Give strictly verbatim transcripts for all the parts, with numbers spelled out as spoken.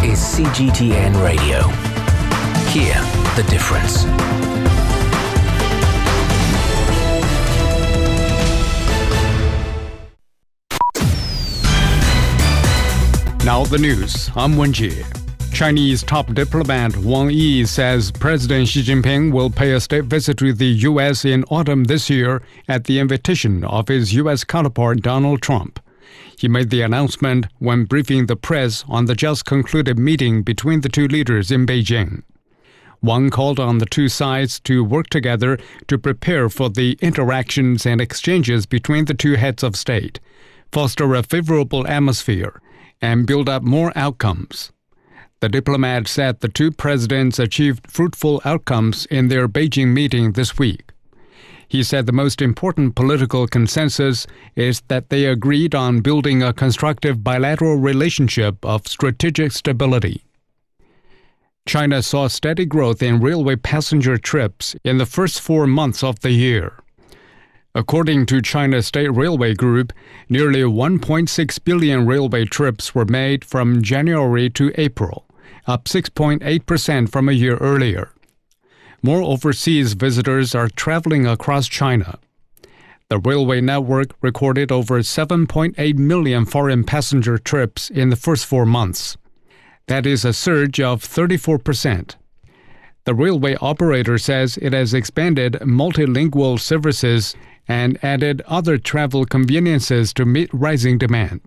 is C G T N Radio. Hear the difference. Now the news. I'm Wenjie. Chinese top diplomat Wang Yi says President Xi Jinping will pay a state visit to the U S in autumn this year at the invitation of his U S counterpart Donald Trump. He made the announcement when briefing the press on the just-concluded meeting between the two leaders in Beijing. Wang called on the two sides to work together to prepare for the interactions and exchanges between the two heads of state, foster a favorable atmosphere, and build up more outcomes. The diplomat said the two presidents achieved fruitful outcomes in their Beijing meeting this week. He said the most important political consensus is that they agreed on building a constructive bilateral relationship of strategic stability. China saw steady growth in railway passenger trips in the first four months of the year. According to China State Railway Group, nearly one point six billion railway trips were made from January to April, up six point eight percent from a year earlier. More overseas visitors are traveling across China. The railway network recorded over seven point eight million foreign passenger trips in the first four months. That is a surge of thirty-four percent. The railway operator says it has expanded multilingual services and added other travel conveniences to meet rising demand.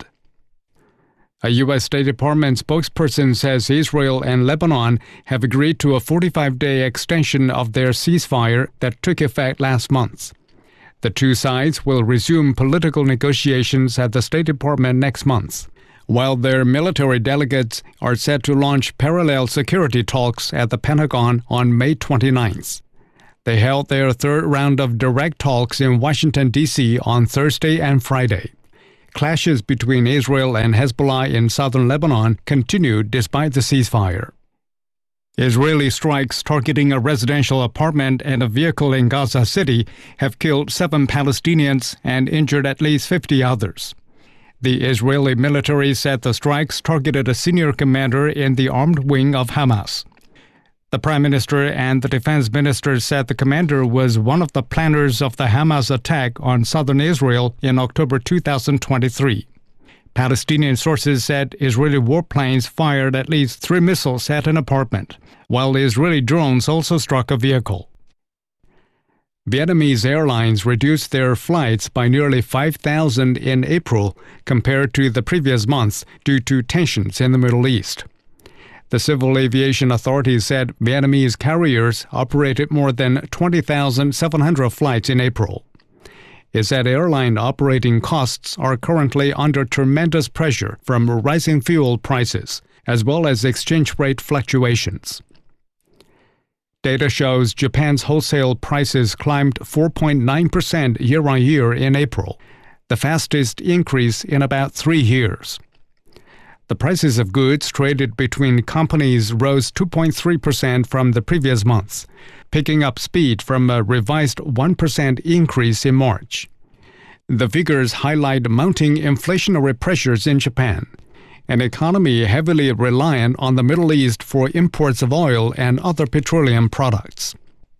A U S State Department spokesperson says Israel and Lebanon have agreed to a forty-five day extension of their ceasefire that took effect last month. The two sides will resume political negotiations at the State Department next month, while their military delegates are set to launch parallel security talks at the Pentagon on May twenty-ninth. They held their third round of direct talks in Washington, D C on Thursday and Friday. Clashes between Israel and Hezbollah in southern Lebanon continued despite the ceasefire. Israeli strikes targeting a residential apartment and a vehicle in Gaza City have killed seven Palestinians and injured at least fifty others. The Israeli military said the strikes targeted a senior commander in the armed wing of Hamas. The Prime Minister and the Defense Minister said the commander was one of the planners of the Hamas attack on southern Israel in October two thousand twenty-three. Palestinian sources said Israeli warplanes fired at least three missiles at an apartment, while Israeli drones also struck a vehicle. Vietnamese airlines reduced their flights by nearly five thousand in April compared to the previous month due to tensions in the Middle East. The Civil Aviation Authority said Vietnamese carriers operated more than twenty thousand seven hundred flights in April. It said airline operating costs are currently under tremendous pressure from rising fuel prices, as well as exchange rate fluctuations. Data shows Japan's wholesale prices climbed four point nine percent year-on-year in April, the fastest increase in about three years. The prices of goods traded between companies rose two point three percent from the previous month, picking up speed from a revised one percent increase in March. The figures highlight mounting inflationary pressures in Japan, an economy heavily reliant on the Middle East for imports of oil and other petroleum products.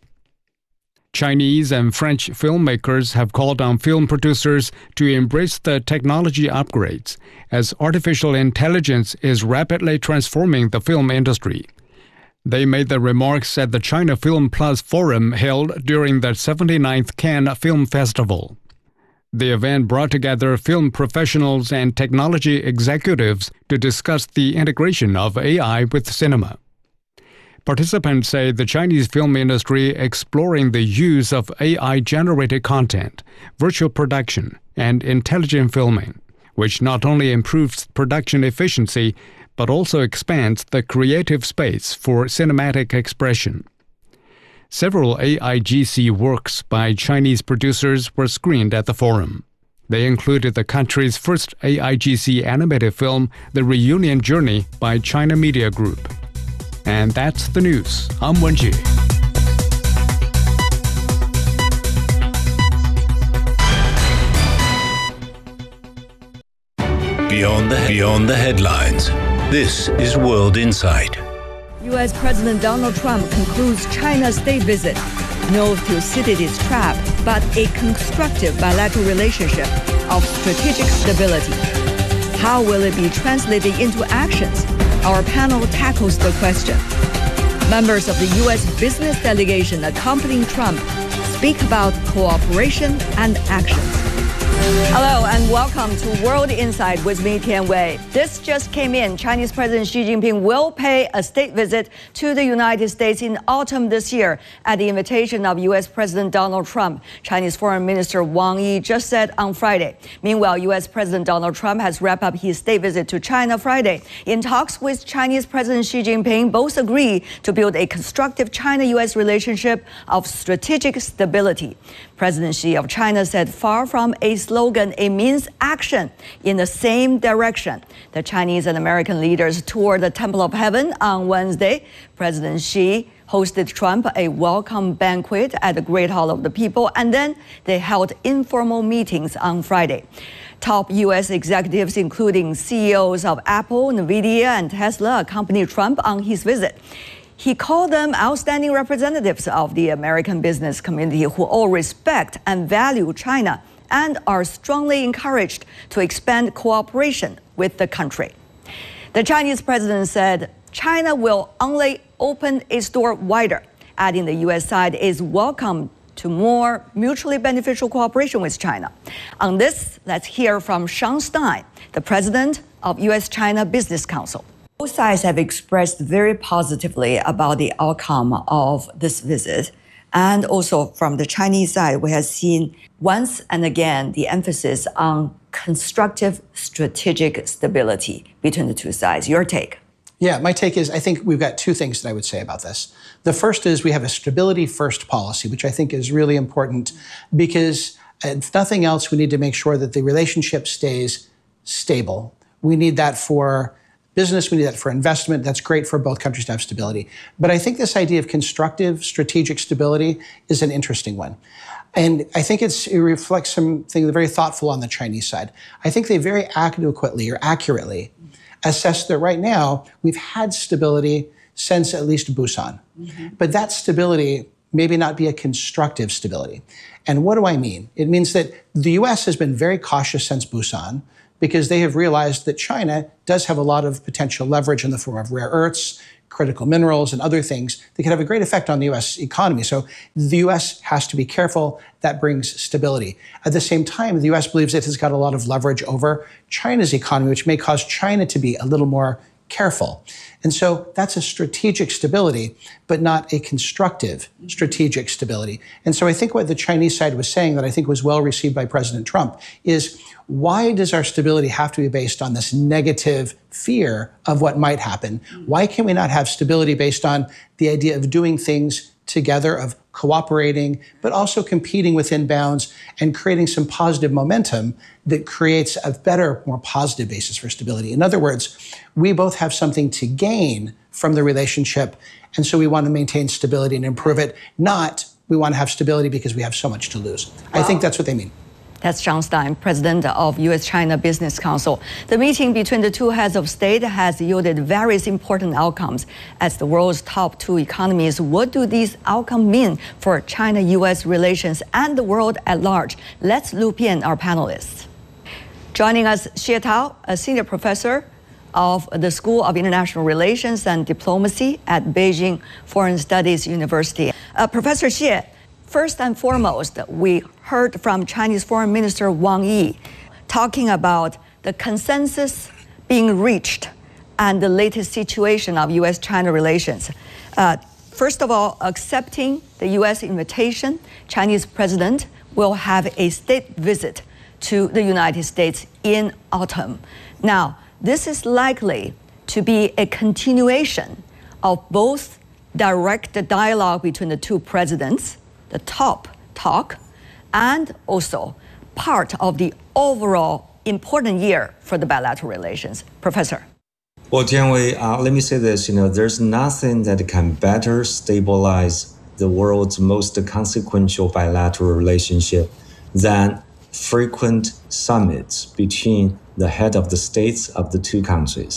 Chinese and French filmmakers have called on film producers to embrace the technology upgrades as artificial intelligence is rapidly transforming the film industry. They made the remarks at the China Film Plus Forum held during the seventy-ninth Cannes Film Festival. The event brought together film professionals and technology executives to discuss the integration of A I with cinema. Participants say the Chinese film industry exploring the use of A I-generated content, virtual production, and intelligent filming, which not only improves production efficiency but also expands the creative space for cinematic expression. Several A I G C works by Chinese producers were screened at the forum. They included the country's first A I G C animated film, The Reunion Journey by China Media Group. And that's the news. I'm Wenjie. Beyond the, beyond the headlines. This is World Insight. U S President Donald Trump concludes China's state visit. No Thucydides trap, but a constructive bilateral relationship of strategic stability. How will it be translated into actions? Our panel tackles the question. Members of the U S business delegation accompanying Trump speak about cooperation and actions. Hello and welcome to World Insight with me, Tian Wei. This just came in. Chinese President Xi Jinping will pay a state visit to the United States in autumn this year at the invitation of U S President Donald Trump. Chinese Foreign Minister Wang Yi just said on Friday. Meanwhile, U S President Donald Trump has wrapped up his state visit to China Friday. In talks with Chinese President Xi Jinping, both agree to build a constructive China-U S relationship of strategic stability. President Xi of China said far from a slogan, it means action in the same direction. The Chinese and American leaders toured the Temple of Heaven on Wednesday. President Xi hosted Trump a welcome banquet at the Great Hall of the People, and then they held informal meetings on Friday. Top U S executives, including C E Os of Apple, NVIDIA, and Tesla, accompanied Trump on his visit. He called them outstanding representatives of the American business community who all respect and value China and are strongly encouraged to expand cooperation with the country. The Chinese president said China will only open its door wider, adding the U S side is welcome to more mutually beneficial cooperation with China. On this, let's hear from Sean Stein, the president of U S China Business Council. Both sides have expressed very positively about the outcome of this visit. And also from the Chinese side, we have seen once and again the emphasis on constructive strategic stability between the two sides. Your take? Yeah, my take is I think we've got two things that I would say about this. The first is we have a stability first policy, which I think is really important because if nothing else, we need to make sure that the relationship stays stable. We need that for business, we need that for investment. That's great for both countries to have stability. But I think this idea of constructive strategic stability is an interesting one. And I think it's, it reflects something very thoughtful on the Chinese side. I think they very adequately or accurately assess that right now we've had stability since at least Busan. Mm-hmm. But that stability maybe not be a constructive stability. And what do I mean? It means that the U S has been very cautious since Busan, because they have realized that China does have a lot of potential leverage in the form of rare earths, critical minerals, and other things that can have a great effect on the U S economy. So the U S has to be careful. That brings stability. At the same time, the U S believes it has got a lot of leverage over China's economy, which may cause China to be a little more careful. And so that's a strategic stability, but not a constructive strategic stability. And so I think what the Chinese side was saying that I think was well received by President Trump is, why does our stability have to be based on this negative fear of what might happen? Why can we not have stability based on the idea of doing things together, of cooperating, but also competing within bounds and creating some positive momentum that creates a better, more positive basis for stability? In other words, we both have something to gain from the relationship, and so we want to maintain stability and improve it, not we want to have stability because we have so much to lose. Wow. I think that's what they mean. That's Sean Stein, president of U S China Business Council. The meeting between the two heads of state has yielded various important outcomes. As the world's top two economies, what do these outcomes mean for China-U S relations and the world at large? Let's loop in our panelists. Joining us, Xie Tao, a senior professor of the School of International Relations and Diplomacy at Beijing Foreign Studies University. Uh, Professor Xie, first and foremost, we heard from Chinese Foreign Minister Wang Yi talking about the consensus being reached and the latest situation of U S China relations. Uh, first of all, accepting the U S invitation, Chinese president will have a state visit to the United States in autumn. Now, this is likely to be a continuation of both direct dialogue between the two presidents, the top talk, and also part of the overall important year for the bilateral relations. Professor. Well, Jianwei, uh, let me say this, you know, there's nothing that can better stabilize the world's most consequential bilateral relationship than frequent summits between the head of the states of the two countries.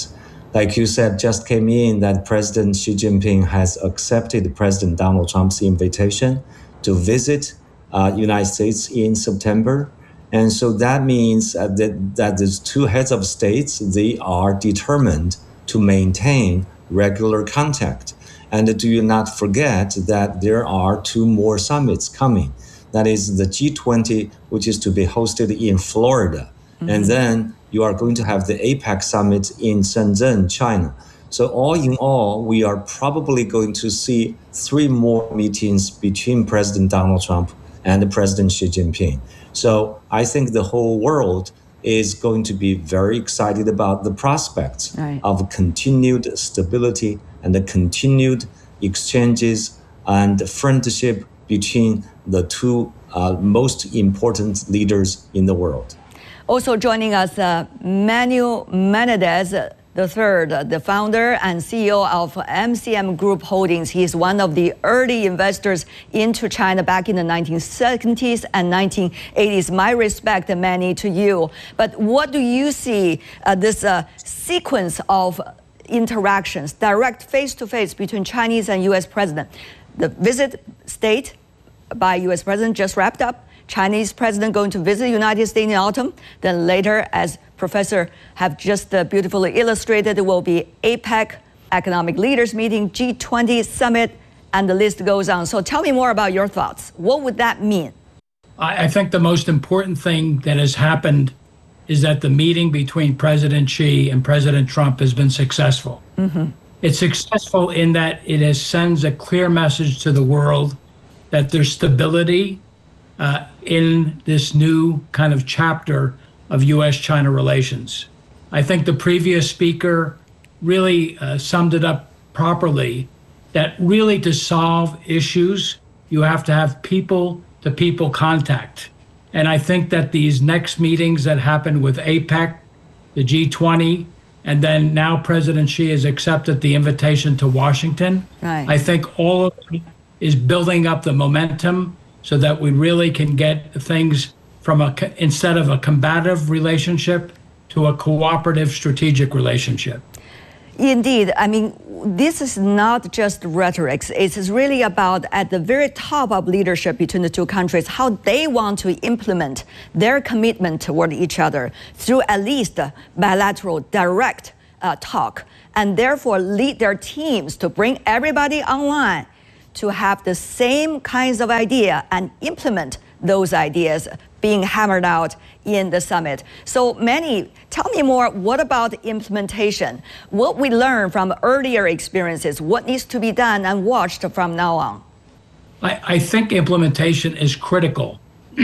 like you said, just came in that President Xi Jinping has accepted President Donald Trump's invitation to visit uh, United States in September. And so that means uh, that, that the two heads of states, they are determined to maintain regular contact. And do not forget that there are two more summits coming. That is the G twenty, which is to be hosted in Florida. Mm-hmm. And then you are going to have the APEC summit in Shenzhen, China. So all in all, we are probably going to see three more meetings between President Donald Trump and President Xi Jinping. So I think the whole world is going to be very excited about the prospects right. of continued stability and the continued exchanges and friendship between the two uh, most important leaders in the world. Also joining us, uh, Manuel Menendez the third, the founder and C E O of M C M Group Holdings. He is one of the early investors into China back in the nineteen seventies and nineteen eighties. My respect, Manny, to you. But what do you see uh, this uh, sequence of interactions, direct face-to-face between Chinese and U S president? The visit state by U S president just wrapped up. Chinese president going to visit the United States in the autumn. Then later, as Professor have just uh, beautifully illustrated, there will be APEC, Economic Leaders Meeting, G twenty Summit, and the list goes on. So tell me more about your thoughts. What would that mean? I, I think the most important thing that has happened is that the meeting between President Xi and President Trump has been successful. Mm-hmm. It's successful in that it has sends a clear message to the world that there's stability uh, in this new kind of chapter of U S China relations. I think the previous speaker really uh, summed it up properly, that really to solve issues, you have to have people-to-people contact. And I think that these next meetings that happen with APEC, the G twenty, and then now President Xi has accepted the invitation to Washington. Right. I think all of it is building up the momentum so that we really can get things from a, instead of a combative relationship to a cooperative strategic relationship. Indeed. I mean, this is not just rhetoric. It's really about at the very top of leadership between the two countries, how they want to implement their commitment toward each other through at least bilateral direct uh, talk, and therefore lead their teams to bring everybody online to have the same kinds of idea and implement those ideas being hammered out in the summit. So Manny, tell me more, what about implementation? What we learned from earlier experiences, what needs to be done and watched from now on? I, I think implementation is critical.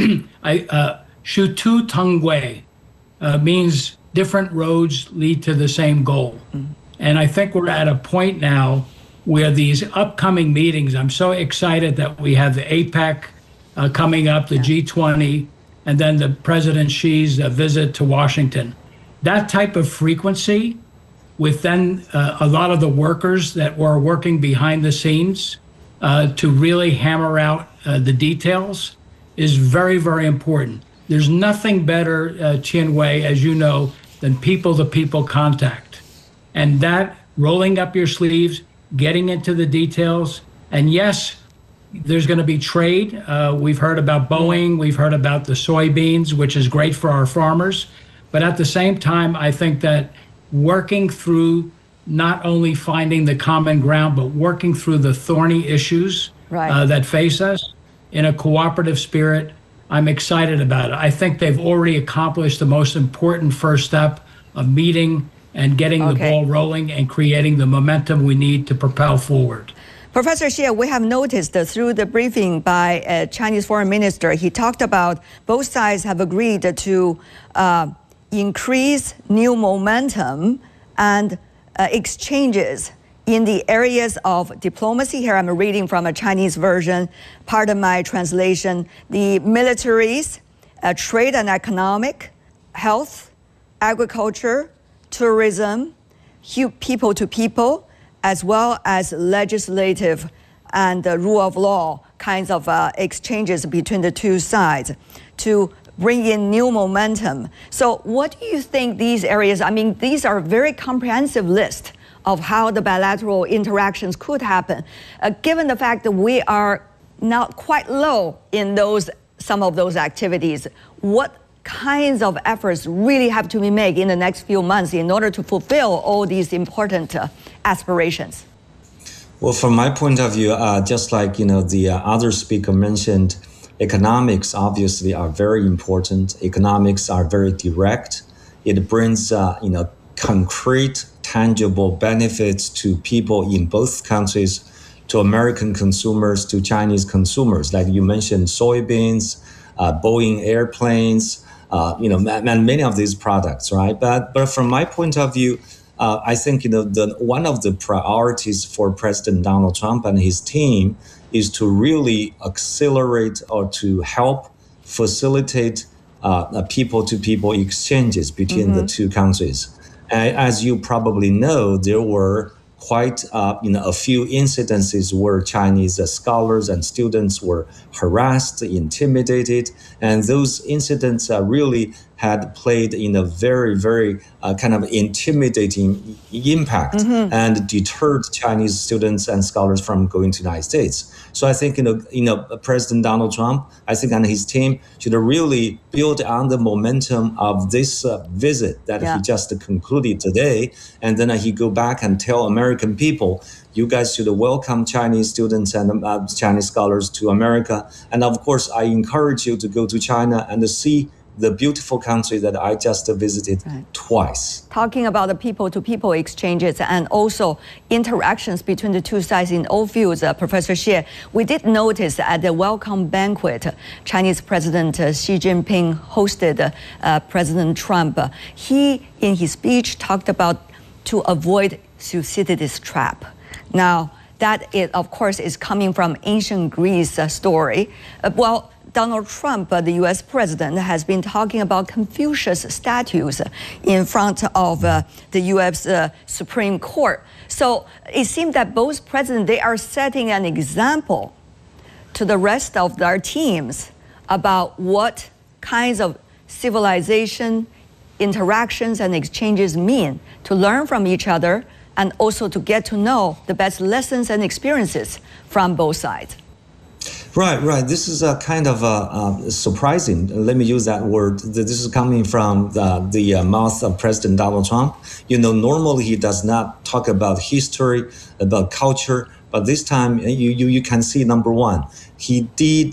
I, uh, Shu Tu Teng Wei uh, means different roads lead to the same goal. Mm-hmm. And I think we're at a point now where these upcoming meetings, I'm so excited that we have the APEC uh, coming up, the yeah. G twenty, and then the President Xi's uh, visit to Washington. That type of frequency with then uh, a lot of the workers that were working behind the scenes uh, to really hammer out uh, the details is very, very important. There's nothing better, uh, Qian Wei, as you know, than people-to-people contact. And that, rolling up your sleeves, getting into the details, and yes, there's going to be trade. Uh, we've heard about Boeing, we've heard about the soybeans, which is great for our farmers. But at the same time, I think that working through not only finding the common ground, but working through the thorny issues right. uh, that face us in a cooperative spirit, I'm excited about it. I think they've already accomplished the most important first step of meeting and getting okay. the ball rolling and creating the momentum we need to propel forward. Professor Xie, we have noticed that through the briefing by a Chinese foreign minister, he talked about both sides have agreed to uh, increase new momentum and uh, exchanges in the areas of diplomacy. Here I'm reading from a Chinese version, pardon my translation, the militaries, uh, trade and economic, health, agriculture, tourism, people to people, as well as legislative and uh, rule of law kinds of uh, exchanges between the two sides to bring in new momentum. So what do you think these areas, I mean, these are a very comprehensive list of how the bilateral interactions could happen. Uh, given the fact that we are now quite low in those some of those activities, what kinds of efforts really have to be made in the next few months in order to fulfill all these important uh, aspirations? Well, from my point of view, uh, just like you know the uh, other speaker mentioned, economics obviously are very important. Economics are very direct. It brings uh, you know concrete, tangible benefits to people in both countries, to American consumers, to Chinese consumers. Like you mentioned, soybeans, uh, Boeing airplanes, uh, you know, and many of these products, right? But but from my point of view, uh, I think you know the one of the priorities for President Donald Trump and his team is to really accelerate or to help facilitate uh, people-to-people exchanges between mm-hmm. the two countries. And as you probably know, there were quite uh, you know a few incidences where Chinese uh, scholars and students were harassed, intimidated, and those incidents uh, really had played in a very, very uh, kind of intimidating impact mm-hmm. and deterred Chinese students and scholars from going to the United States. So I think you know, you know, President Donald Trump, I think, and his team should really build on the momentum of this uh, visit that yeah. he just concluded today, and then uh, he go back and tell American people, you guys should welcome Chinese students and uh, Chinese scholars to America. And of course, I encourage you to go to China and to see the beautiful country that I just visited right. twice. Talking about the people-to-people exchanges and also interactions between the two sides in all fields, uh, Professor Xie, we did notice at the welcome banquet, Chinese President uh, Xi Jinping hosted uh, President Trump. Uh, he, in his speech, talked about to avoid Thucydides' trap. Now, that, is, of course, is coming from ancient Greece uh, story. Uh, well, Donald Trump, uh, the U S president, has been talking about Confucius statues in front of uh, the U S uh, Supreme Court. So it seems that both presidents, they are setting an example to the rest of their teams about what kinds of civilization, interactions, and exchanges mean, to learn from each other and also to get to know the best lessons and experiences from both sides. Right, right. This is a kind of uh, uh, surprising. Let me use that word. This is coming from the, the uh, mouth of President Donald Trump. You know, normally he does not talk about history, about culture, but this time you you, you can see, number one, he did